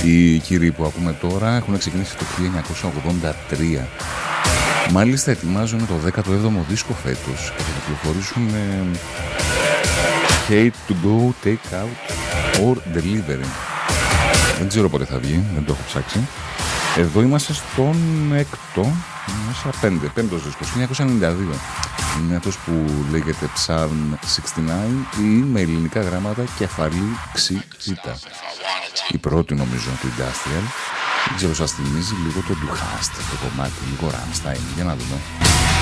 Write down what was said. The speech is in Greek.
Οι κύριοι που ακούμε τώρα έχουν ξεκινήσει το 1983. Μάλιστα ετοιμάζουν το 17ο δίσκο φέτος και θα κυκλοφορήσουν Hate to go, take out or delivery. Δεν ξέρω πότε θα βγει, δεν το έχω ψάξει. Εδώ είμαστε στον έκτο, μέσα πέμπτος δίσκος, 1992. Είναι αυτός που λέγεται Psalm 69 ή με ελληνικά γράμματα κεφαλή ξύτα. Η πρώτη νομίζω του Industrial. Δεν ξέρω, σας θυμίζει λίγο το Du Hast, το κομμάτι, λίγο Rammstein. Για να δούμε.